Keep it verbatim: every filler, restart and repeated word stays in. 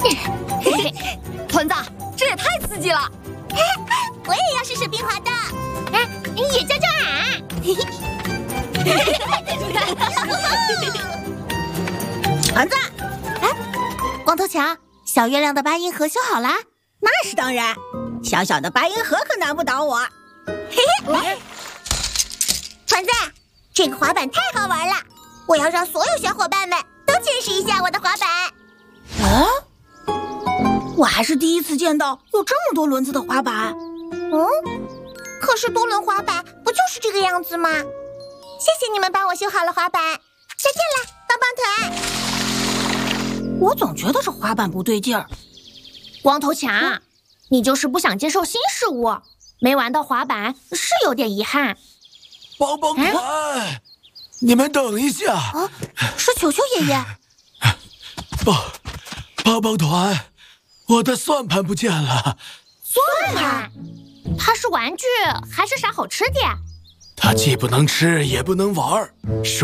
团子，这也太刺激了！ 我也要试试冰滑道。 哎，也教教俺。 团子，哎，光头强，小月亮的八音盒修好啦？ 那是当然，小小的八音盒可难不倒我。 嘿嘿，团子，这个滑板太好玩了，我要让所有小伙伴们都见识一下我的滑板。 啊？我还是第一次见到有这么多轮子的滑板。 嗯，可是多轮滑板不就是这个样子吗？谢谢你们帮我修好了滑板，再见了，棒棒团。 我总觉得这滑板不对劲儿。 光头强，嗯、你就是不想接受新事物，没玩到滑板是有点遗憾。 棒棒团，嗯、你们等一下。 啊，是球球爷爷。 棒棒棒团，我的算盘不见了。 算盘？它是玩具还是啥好吃的？ 它既不能吃也不能玩，